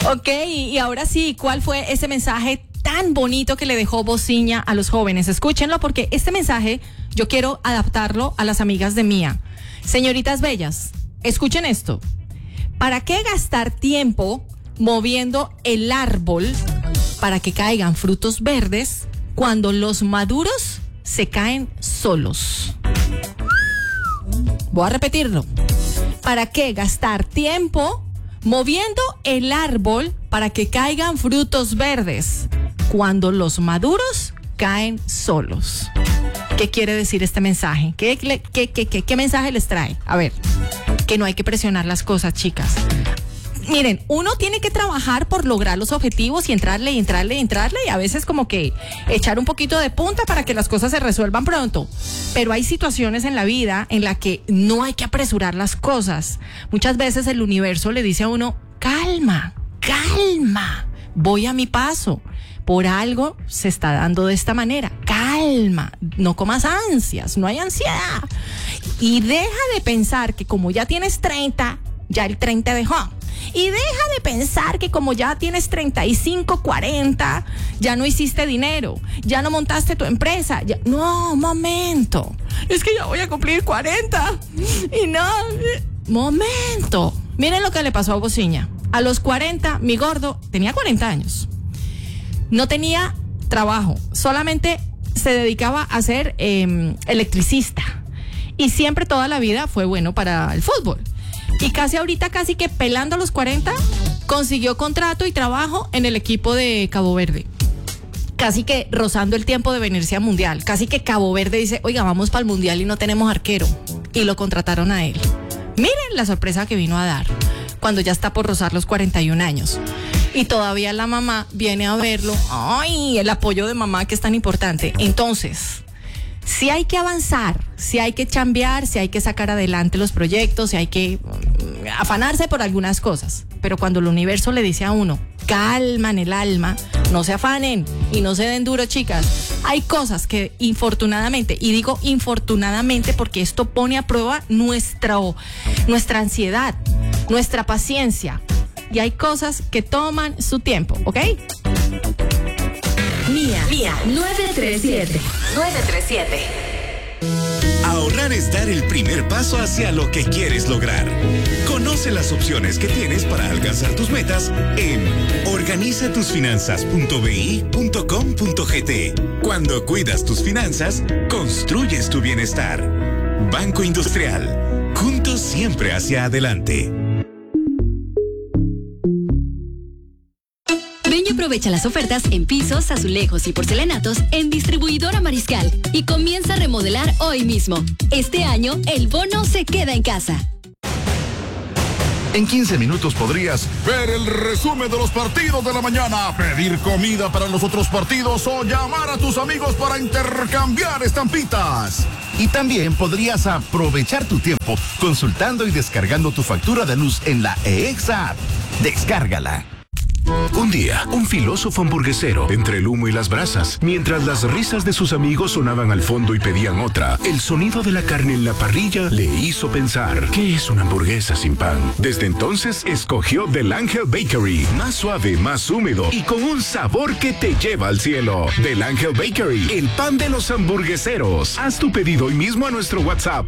Ok, y ahora sí, ¿cuál fue ese mensaje tan bonito que le dejó Bociña a los jóvenes? Escúchenlo, porque este mensaje yo quiero adaptarlo a las amigas de Mía. Señoritas bellas, escuchen esto. ¿Para qué gastar tiempo moviendo el árbol para que caigan frutos verdes cuando los maduros se caen solos? Voy a repetirlo. ¿Para qué gastar tiempo moviendo el árbol para que caigan frutos verdes cuando los maduros caen solos? ¿Qué quiere decir este mensaje? ¿Qué mensaje les trae? A ver, que no hay que presionar las cosas, chicas. Miren, uno tiene que trabajar por lograr los objetivos y entrarle, y a veces como que echar un poquito de punta para que las cosas se resuelvan pronto. Pero hay situaciones en la vida en la que no hay que apresurar las cosas. Muchas veces el universo le dice a uno, calma, voy a mi paso. Por algo se está dando de esta manera. Calma, no comas ansias, no hay ansiedad. Y deja de pensar que como ya tienes 30, ya el tren te dejó. Y deja de pensar que como ya tienes 35, 40, ya no hiciste dinero, ya no montaste tu empresa. No, momento. Es que ya voy a cumplir 40. Y no, momento. Miren lo que le pasó a Bociña. A los 40, mi gordo tenía 40 años. No tenía trabajo, solamente se dedicaba a ser electricista. Y siempre toda la vida fue bueno para el fútbol. Y casi ahorita, casi que pelando a los 40, consiguió contrato y trabajo en el equipo de Cabo Verde. Casi que rozando el tiempo de venirse a Mundial. Casi que Cabo Verde dice, oiga, vamos para el Mundial y no tenemos arquero. Y lo contrataron a él. Miren la sorpresa que vino a dar cuando ya está por rozar los 41 años. Y todavía la mamá viene a verlo. ¡Ay! El apoyo de mamá, que es tan importante. Entonces, sí hay que avanzar, sí hay que chambear, sí hay que sacar adelante los proyectos, sí hay que afanarse por algunas cosas. Pero cuando el universo le dice a uno, calma en el alma, no se afanen y no se den duro, chicas. Hay cosas que infortunadamente, y digo infortunadamente porque esto pone a prueba nuestra ansiedad, nuestra paciencia. Y hay cosas que toman su tiempo, ¿ok? Mía 937. Ahorrar es dar el primer paso hacia lo que quieres lograr. Conoce las opciones que tienes para alcanzar tus metas en organizatusfinanzas.bi.com.gt. Cuando cuidas tus finanzas, construyes tu bienestar. Banco Industrial. Juntos siempre hacia adelante. Aprovecha las ofertas en pisos, azulejos y porcelanatos en Distribuidora Mariscal y comienza a remodelar hoy mismo. Este año, el bono se queda en casa. En 15 minutos podrías ver el resumen de los partidos de la mañana, pedir comida para los otros partidos o llamar a tus amigos para intercambiar estampitas. Y también podrías aprovechar tu tiempo consultando y descargando tu factura de luz en la EEXA app. Descárgala. Un día, un filósofo hamburguesero, entre el humo y las brasas, mientras las risas de sus amigos sonaban al fondo y pedían otra, el sonido de la carne en la parrilla le hizo pensar, ¿qué es una hamburguesa sin pan? Desde entonces, escogió Del Ángel Bakery, más suave, más húmedo y con un sabor que te lleva al cielo. Del Ángel Bakery, el pan de los hamburgueseros. Haz tu pedido hoy mismo a nuestro WhatsApp,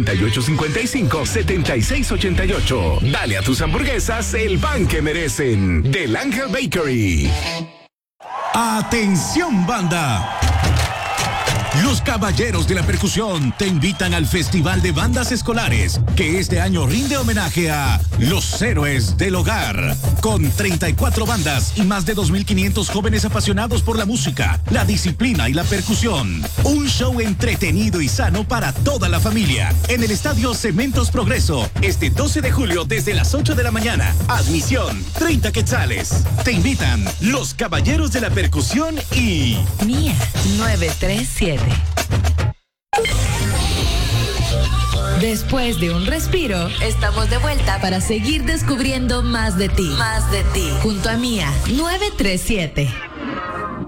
5855-7688. Dale a tus hamburguesas el pan que merecen. Del Ángel Bakery. ¡Atención, banda! Los Caballeros de la Percusión te invitan al Festival de Bandas Escolares, que este año rinde homenaje a los héroes del hogar, con 34 bandas y más de 2.500 jóvenes apasionados por la música, la disciplina y la percusión. Un show entretenido y sano para toda la familia, en el Estadio Cementos Progreso, este 12 de julio desde las 8 de la mañana. Admisión, 30 quetzales. Te invitan los Caballeros de la Percusión y... Mía 937. Después de un respiro, estamos de vuelta para seguir descubriendo más de ti. Junto a Mía 937.